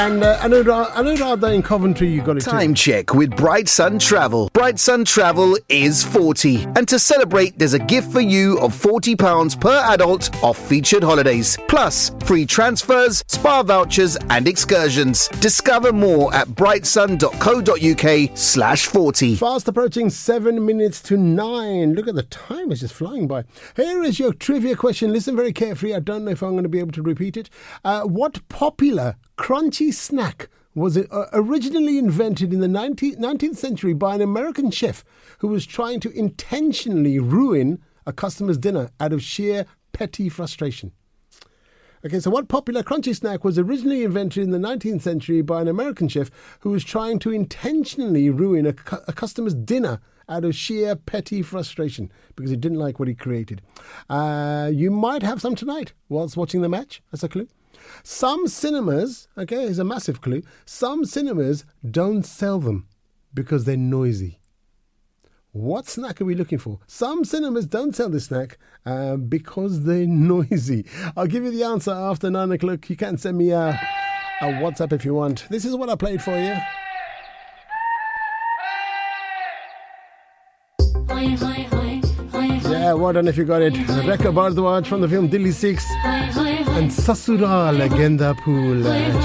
And Anuradha in Coventry, you got it Time check with Bright Sun Travel. Bright Sun Travel is 40. And to celebrate, there's a gift for you of £40 per adult off featured holidays. Plus, free transfers, spa vouchers and excursions. Discover more at brightsun.co.uk/40. Fast approaching 7 minutes to 9. Look at the time, it's just flying by. Here is your trivia question. Listen very carefully. I don't know if I'm going to be able to repeat it. What popular crunchy snack was originally invented in the 19th century by an American chef who was trying to intentionally ruin a customer's dinner out of sheer petty frustration? Okay, so what popular crunchy snack was originally invented in the 19th century by an American chef who was trying to intentionally ruin a customer's dinner out of sheer petty frustration because he didn't like what he created? You might have some tonight whilst watching the match. That's a clue. Some cinemas, okay, here's a massive clue. Some cinemas don't sell them because they're noisy. What snack are we looking for? Some cinemas don't sell this snack because they're noisy. I'll give you the answer after 9 o'clock. You can send me a WhatsApp if you want. This is what I played for you. Yeah, well done if you got it. Rekha Bhardwaj from the film Delhi 6 and Sasural Genda Pool.